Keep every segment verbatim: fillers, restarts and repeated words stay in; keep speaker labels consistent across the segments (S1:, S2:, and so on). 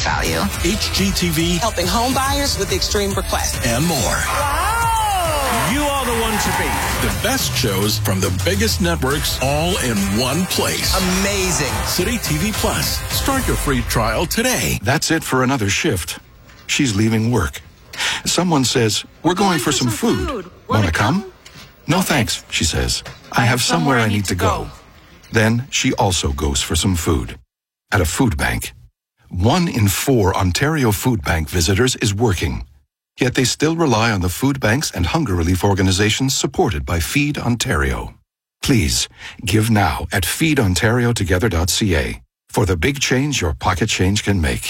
S1: value.
S2: H G T V.
S3: Helping home buyers with extreme requests.
S2: And more.
S3: Wow!
S2: You are the one to beat. The best shows from the biggest networks all in one place.
S3: Amazing.
S2: City T V Plus. Start your free trial today.
S4: That's it for another shift. She's leaving work. Someone says, we're going for some food. Wanna come? No thanks, she says. I have somewhere I need to go. Then she also goes for some food. At a food bank. One in four Ontario Food Bank visitors is working. Yet they still rely on the food banks and hunger relief organizations supported by Feed Ontario. Please, give now at feed ontario together dot c a for the big change your pocket change can make.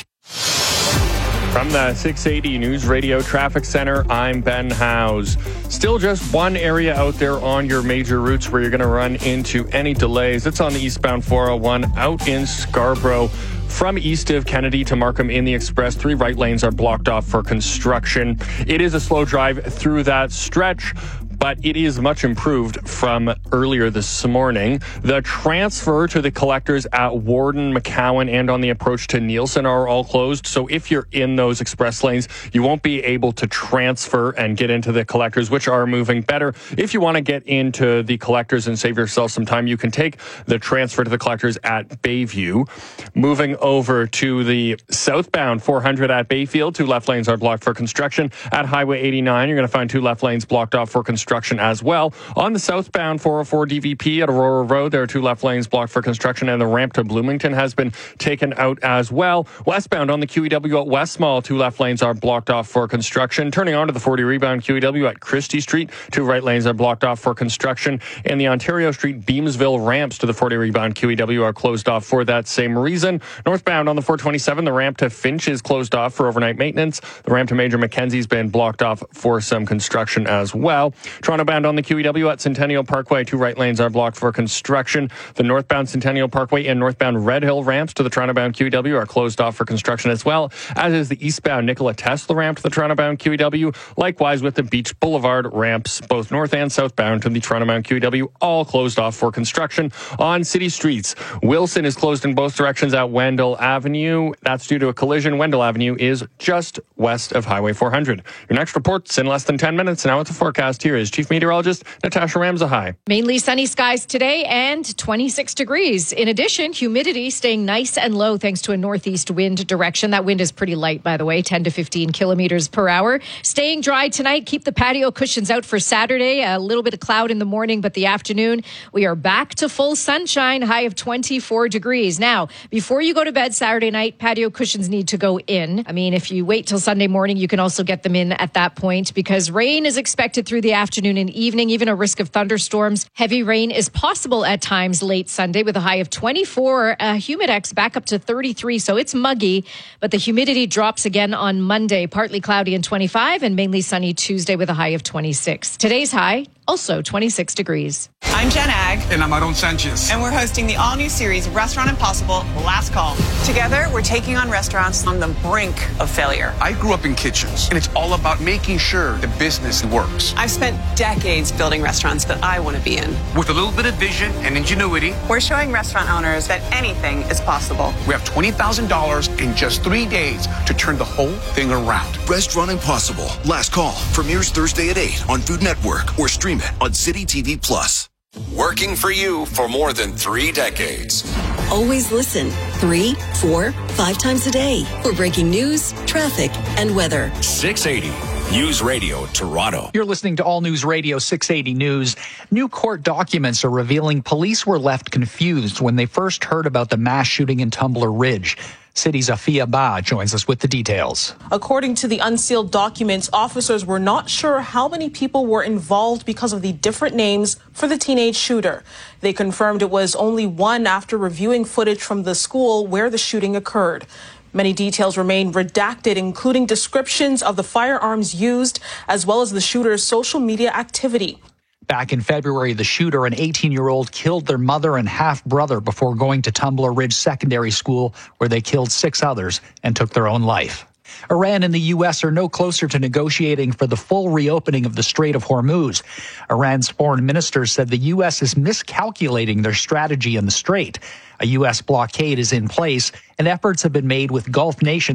S5: From the six eighty News Radio Traffic Center, I'm Ben Howes. Still just one area out there on your major routes where you're going to run into any delays. It's on the eastbound four oh one out in Scarborough. From east of Kennedy to Markham in the Express, three right lanes are blocked off for construction. It is a slow drive through that stretch, but it is much improved from earlier this morning. The transfer to the collectors at Warden, McCowan, and on the approach to Nielsen are all closed. So if you're in those express lanes, you won't be able to transfer and get into the collectors, which are moving better. If you want to get into the collectors and save yourself some time, you can take the transfer to the collectors at Bayview. Moving over to the southbound four hundred at Bayfield, two left lanes are blocked for construction. At Highway eighty-nine, you're going to find two left lanes blocked off for construction. Construction as well. On the southbound four oh four D V P at Aurora Road, there are two left lanes blocked for construction, and the ramp to Bloomington has been taken out as well. Westbound on the Q E W at West Mall, two left lanes are blocked off for construction. Turning onto the forty rebound Q E W at Christie Street, two right lanes are blocked off for construction, and the Ontario Street Beamsville ramps to the forty rebound Q E W are closed off for that same reason. Northbound on the four twenty-seven, the ramp to Finch is closed off for overnight maintenance. The ramp to Major Mackenzie's been blocked off for some construction as well. Toronto bound on the Q E W at Centennial Parkway, two right lanes are blocked for construction. The northbound Centennial Parkway and northbound Red Hill ramps to the Toronto bound Q E W are closed off for construction as well, as is the eastbound Nikola Tesla ramp to the Toronto bound Q E W. Likewise with the Beach Boulevard ramps, both north and southbound to the Toronto bound Q E W, all closed off for construction. On city streets, Wilson is closed in both directions at Wendell Avenue. That's due to a collision. Wendell Avenue is just west of Highway four hundred. Your next report's in less than ten minutes. Now it's a forecast. Here is Chief Meteorologist Natasha Ramzahai.
S6: Mainly sunny skies today and twenty-six degrees. In addition, humidity staying nice and low thanks to a northeast wind direction. That wind is pretty light, by the way, ten to fifteen kilometers per hour. Staying dry tonight. Keep the patio cushions out for Saturday. A little bit of cloud in the morning, but the afternoon, we are back to full sunshine, high of twenty-four degrees. Now, before you go to bed Saturday night, patio cushions need to go in. I mean, if you wait till Sunday morning, you can also get them in at that point because rain is expected through the afternoon and evening, even a risk of thunderstorms. Heavy rain is possible at times late Sunday with a high of twenty-four. Uh, Humidex back up to thirty-three, so it's muggy, but the humidity drops again on Monday. Partly cloudy and twenty-five, and mainly sunny Tuesday with a high of twenty-six. Today's high, also twenty-six degrees.
S7: I'm Jen Ag.
S8: And I'm Aaron Sanchez.
S7: And we're hosting the all-new series, Restaurant Impossible, Last Call. Together, we're taking on restaurants on the brink of failure.
S8: I grew up in kitchens, and it's all about making sure the business works.
S7: I've spent decades building restaurants that I want to be in.
S8: With a little bit of vision and ingenuity,
S7: we're showing restaurant owners that anything is possible.
S8: We have twenty thousand dollars in just three days to turn the whole thing around.
S9: Restaurant Impossible, Last Call, premieres Thursday at eight on Food Network or stream it on City T V Plus.
S10: Working for you for more than three decades.
S11: Always listen three, four, five times a day for breaking news, traffic, and weather.
S10: six eighty News Radio Toronto.
S12: You're listening to All News Radio six eighty News. New court documents are revealing police were left confused when they first heard about the mass shooting in Tumbler Ridge. City's Afia Ba joins us with the details.
S13: According to the unsealed documents, officers were not sure how many people were involved because of the different names for the teenage shooter. They confirmed it was only one after reviewing footage from the school where the shooting occurred. Many details remain redacted, including descriptions of the firearms used, as well as the shooter's social media activity.
S12: Back in February, the shooter, an eighteen-year-old, killed their mother and half-brother before going to Tumbler Ridge Secondary School, where they killed six others and took their own life. Iran and the U S are no closer to negotiating for the full reopening of the Strait of Hormuz. Iran's foreign minister said the U S is miscalculating their strategy in the strait. A U S blockade is in place, and efforts have been made with Gulf nations